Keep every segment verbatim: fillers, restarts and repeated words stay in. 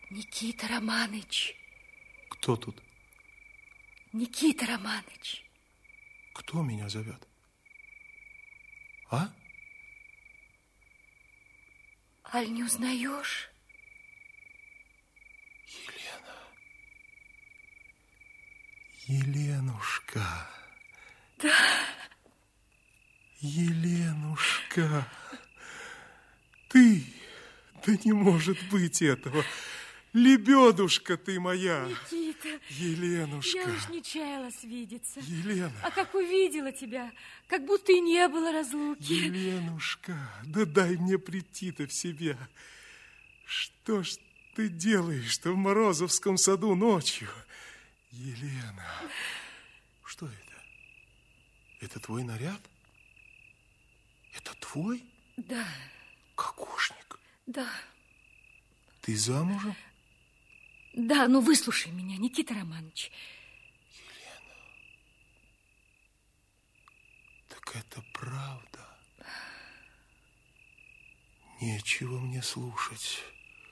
Никита Романыч. Кто тут? Никита Романыч. Кто меня зовет? А? Аль, не узнаешь? Елена. Еленушка. Да. Еленушка. Ты. Да не может быть этого. Лебедушка ты моя. Никита. Еленушка. Я уж не чаяла свидеться. Елена. А как увидела тебя, как будто и не было разлуки. Еленушка, да дай мне прийти-то в себя. Что ж ты делаешь-то в Морозовском саду ночью? Елена, что это? Это твой наряд? Это твой? Да. Кокошник? Да. Ты замужем? Да, ну выслушай меня, Никита Романович. Елена, так это правда. Нечего мне слушать.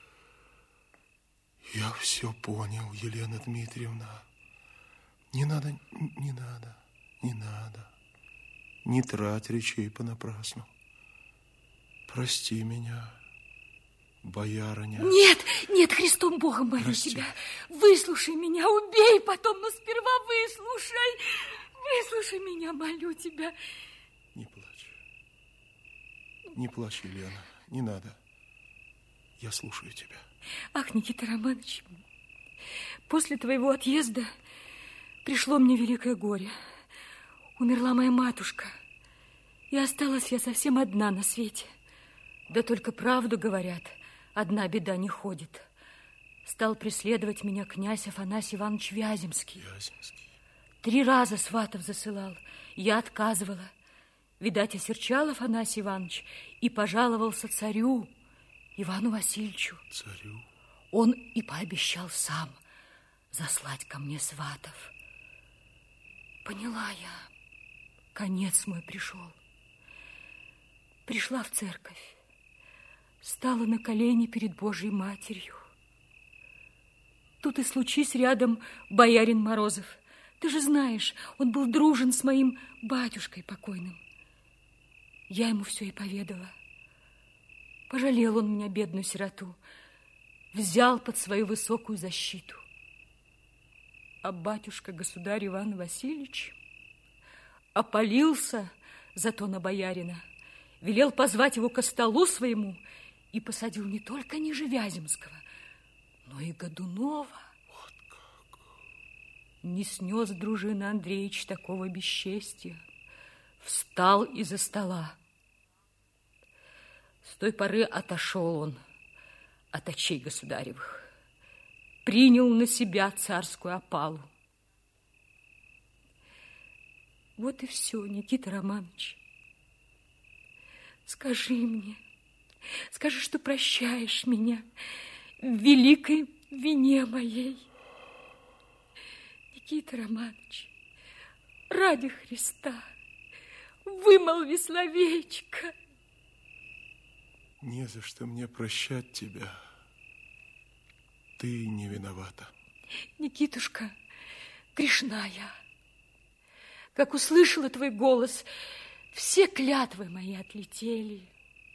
Я все понял, Елена Дмитриевна. Не надо, не надо, не надо. Не трать речей понапрасну. Прости меня, боярыня. Нет, нет, Христом Богом молю Прости. тебя. Выслушай меня, убей потом, но сперва выслушай. Выслушай меня, молю тебя. Не плачь. Не плачь, Елена, не надо. Я слушаю тебя. Ах, Никита Романович, после твоего отъезда пришло мне великое горе. Умерла моя матушка, и осталась я совсем одна на свете. Да только правду говорят, одна беда не ходит. Стал преследовать меня князь Афанасий Иванович Вяземский. Вяземский. Три раза сватов засылал, я отказывала. Видать, осерчал Афанасий Иванович и пожаловался царю Ивану Васильевичу. Царю? Он и пообещал сам заслать ко мне сватов. Поняла я, конец мой пришел. Пришла в церковь, стала на колени перед Божьей Матерью. Тут и случись рядом боярин Морозов. Ты же знаешь, он был дружен с моим батюшкой покойным. Я ему все и поведала. Пожалел он меня, бедную сироту, взял под свою высокую защиту. А батюшка, государь Иван Васильевич, опалился зато на боярина, велел позвать его ко столу своему и посадил не только ниже Вяземского, но и Годунова. Вот как. Не снес дружина Андреевич такого бесчестия. Встал из-за стола. С той поры отошел он от очей государевых. Принял на себя царскую опалу. Вот и все, Никита Романович. Скажи мне, скажи, что прощаешь меня в великой вине моей. Никита Романович, ради Христа, вымолви словечко. Не за что мне прощать тебя. Ты не виновата. Никитушка, грешна я. Как услышала твой голос, все клятвы мои отлетели.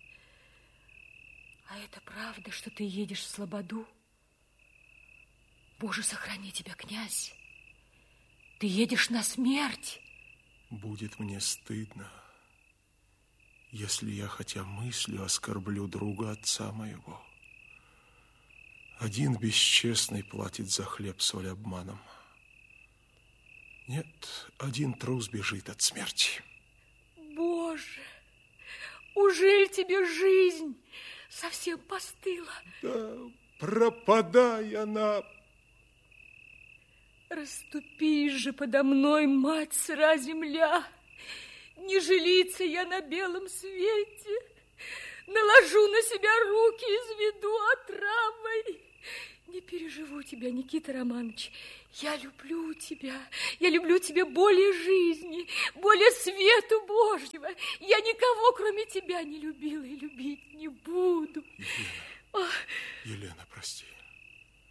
А это правда, что ты едешь в слободу? Боже, сохрани тебя, князь. Ты едешь на смерть. Будет мне стыдно, если я хотя мыслью оскорблю друга отца моего. Один бесчестный платит за хлеб соль обманом. Нет, один трус бежит от смерти. Боже, ужель тебе жизнь совсем постыла? Да, пропадай она. Расступись же подо мной, мать сыра земля. Не жилиться я на белом свете. Наложу на себя руки, изведу отравой. Не переживу тебя, Никита Романович. Я люблю тебя. Я люблю тебя более жизни, более свету Божьего. Я никого, кроме тебя, не любила и любить не буду. Елена, Ах. Елена, прости.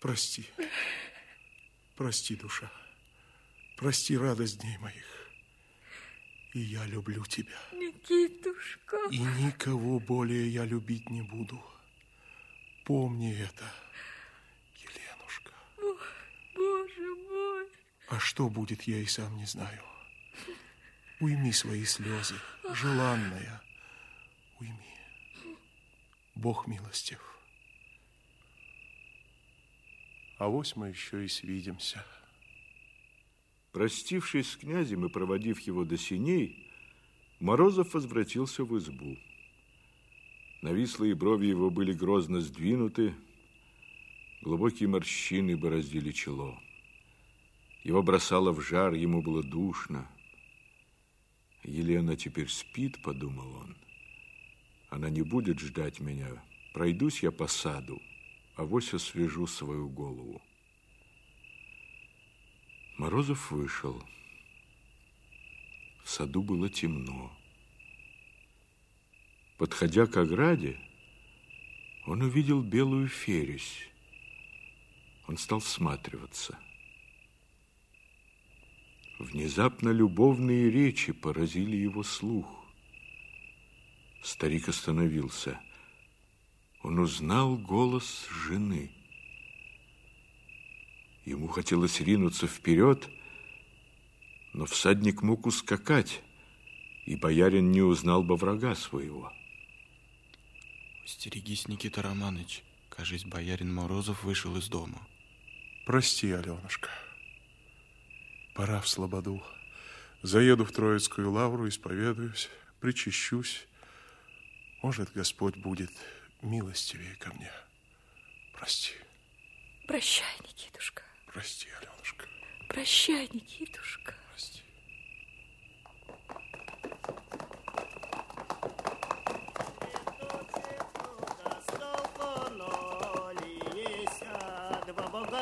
Прости. Прости, душа. Прости радость дней моих. И я люблю тебя. Никитушка. И никого более я любить не буду. Помни это, Еленушка. О, Боже мой. А что будет, я и сам не знаю. Уйми свои слезы, желанная. Уйми. Бог милостив. Авось мы еще и свидимся. Простившись с князем и проводив его до сеней, Морозов возвратился в избу. Навислые брови его были грозно сдвинуты, глубокие морщины бороздили чело. Его бросало в жар, ему было душно. Елена теперь спит, подумал он. Она не будет ждать меня. Пройдусь я по саду, авось освежу свою голову. Морозов вышел. В саду было темно. Подходя к ограде, он увидел белую фересь. Он стал всматриваться. Внезапно любовные речи поразили его слух. Старик остановился. Он узнал голос жены. Ему хотелось ринуться вперед, но всадник мог ускакать, и боярин не узнал бы врага своего. Стерегись, Никита Романович. Кажись, боярин Морозов вышел из дома. Прости, Аленушка. Пора в слободу. Заеду в Троицкую лавру, исповедуюсь, причащусь. Может, Господь будет милостивее ко мне. Прости. Прощай, Никитушка. Прости, Аленушка. Прощай, Никитушка.